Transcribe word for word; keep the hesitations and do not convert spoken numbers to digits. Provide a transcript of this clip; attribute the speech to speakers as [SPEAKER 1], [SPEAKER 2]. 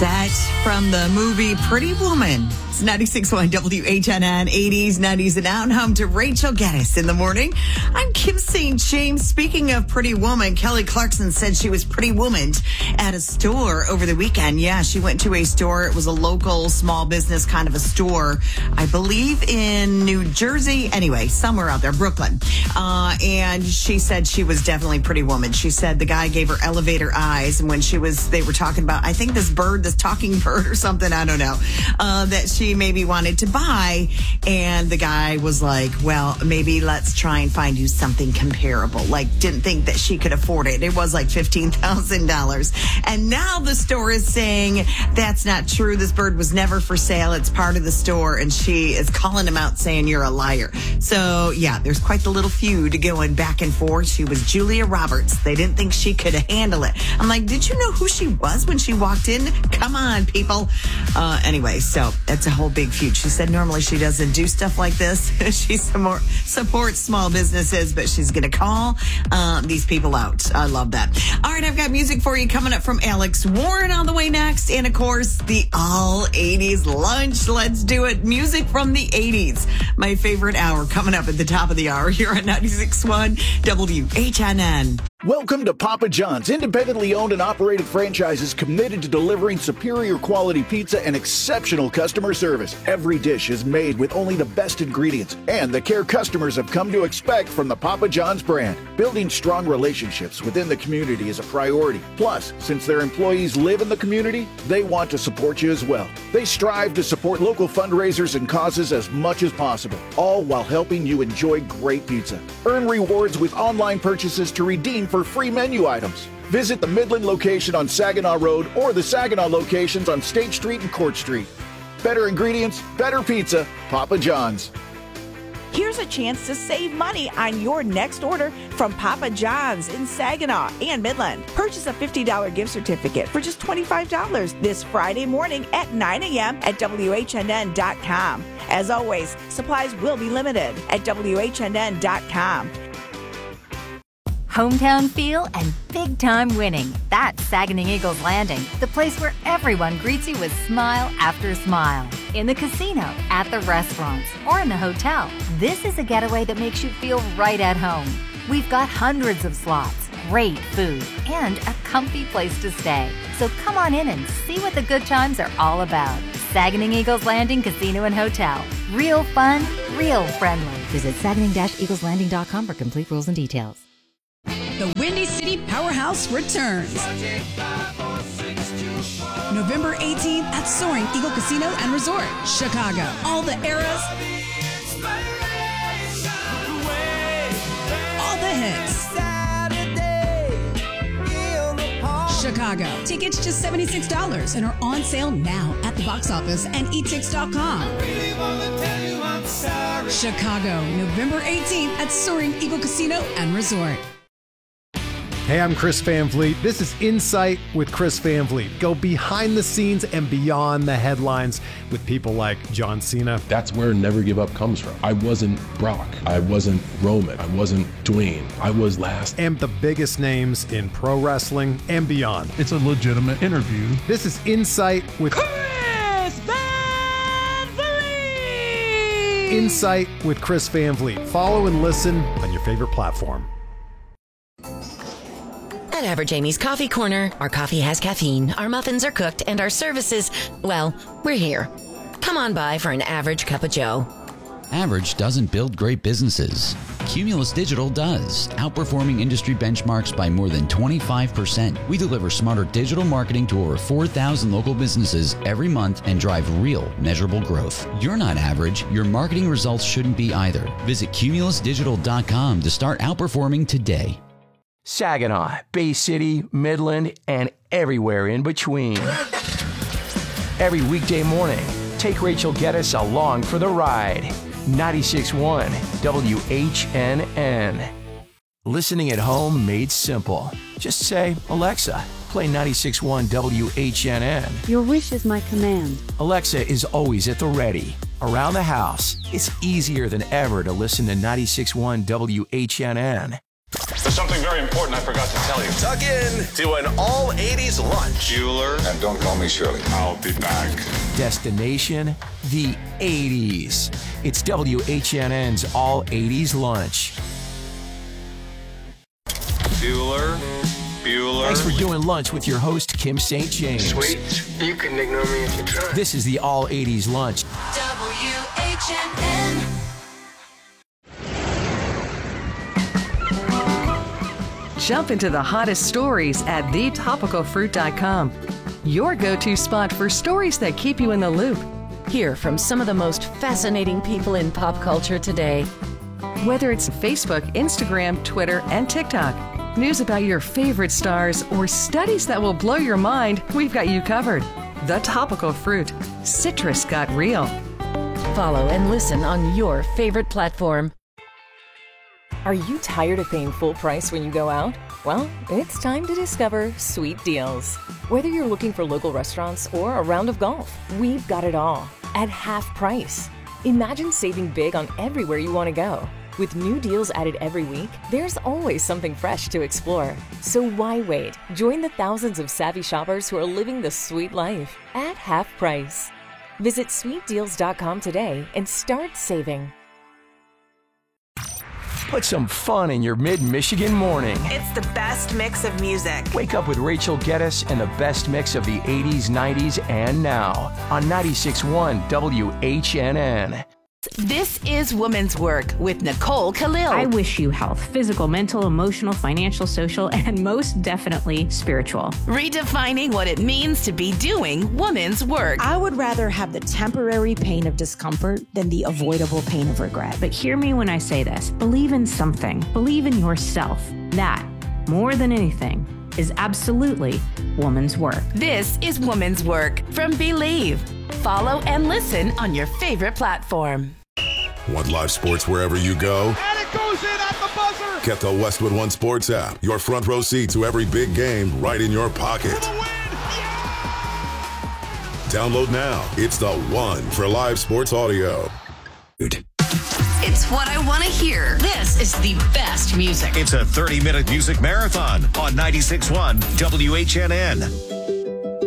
[SPEAKER 1] That from the movie Pretty Woman. It's ninety-six point one W H N N, eighties, nineties, and out and home to Rachel Geddes in the morning. I'm Kim Saint James. Speaking of Pretty Woman, Kelly Clarkson said she was Pretty Woman at a store over the weekend. Yeah, she went to a store. It was a local small business kind of a store, I believe in New Jersey. Anyway, somewhere out there, Brooklyn. Uh, and she said she was definitely Pretty Woman. She said the guy gave her elevator eyes. And when she was, they were talking about, I think this bird, this talking bird or something, I don't know, uh, that she maybe wanted to buy. And the guy was like, well, maybe let's try and find you something comparable. Like, didn't think that she could afford it. It was like fifteen thousand dollars. And now the store is saying that's not true. This bird was never for sale. It's part of the store. And she is calling him out saying you're a liar. So yeah, there's quite the little feud going back and forth. She was Julia Roberts. They didn't think she could handle it. I'm like, did you know who she was when she walked in? Come on, people. Uh, anyway, so that's a whole big feud. She said normally she doesn't do stuff like this. She support, supports small businesses, but she's going to call uh, these people out. I love that. All right, I've got music for you coming up from Alex Warren on the way next. And of course, the all eighties lunch. Let's do it. Music from the eighties. My favorite hour coming up at the top of the hour here on ninety-six point one W H N N.
[SPEAKER 2] Welcome to Papa John's, independently owned and operated franchises committed to delivering superior quality pizza and exceptional customer service. Every dish is made with only the best ingredients and the care customers have come to expect from the Papa John's brand. Building strong relationships within the community is a priority. Plus, since their employees live in the community, they want to support you as well. They strive to support local fundraisers and causes as much as possible, all while helping you enjoy great pizza. Earn rewards with online purchases to redeem for free menu items. Visit the Midland location on Saginaw Road or the Saginaw locations on State Street and Court Street. Better ingredients, better pizza, Papa John's.
[SPEAKER 3] Here's a chance to save money on your next order from Papa John's in Saginaw and Midland. Purchase a fifty dollars gift certificate for just twenty-five dollars this Friday morning at nine a.m. at W H N N dot com. As always, supplies will be limited at W H N N dot com.
[SPEAKER 4] Hometown feel and big-time winning. That's Saginaw Eagles Landing, the place where everyone greets you with smile after smile. In the casino, at the restaurants, or in the hotel, this is a getaway that makes you feel right at home. We've got hundreds of slots, great food, and a comfy place to stay. So come on in and see what the good times are all about. Saginaw Eagles Landing Casino and Hotel. Real fun, real friendly. Visit Saginaw Eagles Landing dot com for complete rules and details.
[SPEAKER 5] The Windy City Powerhouse returns. November eighteenth at Soaring Eagle Casino and Resort, Chicago. All the eras, all the hits. Chicago. Tickets just seventy-six dollars and are on sale now at the box office and e tix dot com. Chicago, November eighteenth at Soaring Eagle Casino and Resort.
[SPEAKER 6] Hey, I'm Chris Van Vliet. This is Insight with Chris Van Vliet. Go behind the scenes and beyond the headlines with people like John Cena.
[SPEAKER 7] That's where Never Give Up comes from. I wasn't Brock. I wasn't Roman. I wasn't Dwayne. I was last.
[SPEAKER 6] And the biggest names in pro wrestling and beyond.
[SPEAKER 8] It's a legitimate interview.
[SPEAKER 6] This is Insight with
[SPEAKER 9] Chris Van Vliet.
[SPEAKER 6] Insight with Chris Van Vliet. Follow and listen on your favorite platform.
[SPEAKER 10] At Average Amy's Coffee Corner, our coffee has caffeine, our muffins are cooked, and our services, well, we're here. Come on by for an average cup of joe.
[SPEAKER 11] Average doesn't build great businesses. Cumulus Digital does, outperforming industry benchmarks by more than twenty-five percent. We deliver smarter digital marketing to over four thousand local businesses every month and drive real, measurable growth. You're not average. Your marketing results shouldn't be either. Visit cumulus digital dot com to start outperforming today.
[SPEAKER 12] Saginaw, Bay City, Midland, and everywhere in between. Every weekday morning, take Rachel Geddes along for the ride. ninety-six point one W H N N. Listening at home made simple. Just say, Alexa, play ninety-six point one W H N N.
[SPEAKER 13] Your wish is my command.
[SPEAKER 12] Alexa is always at the ready. Around the house, it's easier than ever to listen to ninety-six point one W H N N.
[SPEAKER 14] There's something very important
[SPEAKER 8] something I forgot to tell you.
[SPEAKER 14] Tuck in to an all eighties lunch.
[SPEAKER 8] Bueller.
[SPEAKER 15] And don't call me Shirley.
[SPEAKER 8] I'll be back.
[SPEAKER 12] Destination, the eighties. It's W H N N's All eighties Lunch.
[SPEAKER 8] Bueller. Bueller.
[SPEAKER 12] Thanks for doing lunch with your host, Kim Saint James.
[SPEAKER 16] Sweet. You can ignore me if you try.
[SPEAKER 12] This is the All eighties Lunch.
[SPEAKER 17] W H N N.
[SPEAKER 18] Jump into the hottest stories at the topical fruit dot com. Your go-to spot for stories that keep you in the loop.
[SPEAKER 10] Hear from some of the most fascinating people in pop culture today.
[SPEAKER 18] Whether it's Facebook, Instagram, Twitter, and TikTok, news about your favorite stars, or studies that will blow your mind, we've got you covered. The Topical Fruit. Citrus got real.
[SPEAKER 10] Follow and listen on your favorite platform.
[SPEAKER 19] Are you tired of paying full price when you go out? Well, it's time to discover Sweet Deals. Whether you're looking for local restaurants or a round of golf, we've got it all at half price. Imagine saving big on everywhere you want to go. With new deals added every week, there's always something fresh to explore. So why wait? Join the thousands of savvy shoppers who are living the sweet life at half price. Visit sweet deals dot com today and start saving.
[SPEAKER 12] Put some fun in your mid-Michigan morning.
[SPEAKER 3] It's the best mix of music.
[SPEAKER 12] Wake up with Rachel Geddes and the best mix of the eighties, nineties, and now on ninety-six point one W H N N.
[SPEAKER 20] This is Woman's Work with Nicole Khalil.
[SPEAKER 21] I wish you health, physical, mental, emotional, financial, social, and most definitely spiritual.
[SPEAKER 20] Redefining what it means to be doing woman's work.
[SPEAKER 22] I would rather have the temporary pain of discomfort than the avoidable pain of regret.
[SPEAKER 21] But hear me when I say this. Believe in something. Believe in yourself. That, more than anything, is absolutely woman's work.
[SPEAKER 20] This is Woman's Work from Believe. Follow and listen on your favorite platform.
[SPEAKER 23] Want live sports wherever you go?
[SPEAKER 9] And it goes in at the buzzer.
[SPEAKER 23] Get the Westwood One Sports app. Your front row seat to every big game right in your pocket. Yeah! Download now. It's the one for live sports audio.
[SPEAKER 17] It's what I want to hear. This is the best music.
[SPEAKER 24] It's a thirty-minute music marathon on ninety-six point one W H N N.